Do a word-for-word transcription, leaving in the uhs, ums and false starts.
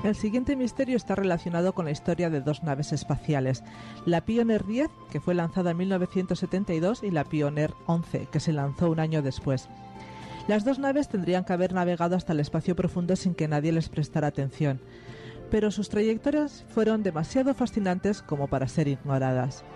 El siguiente misterio está relacionado con la historia de dos naves espaciales, la Pioneer diez, que fue lanzada en mil novecientos setenta y dos, y la Pioneer once, que se lanzó un año después. Las dos naves tendrían que haber navegado hasta el espacio profundo sin que nadie les prestara atención, pero sus trayectorias fueron demasiado fascinantes como para ser ignoradas.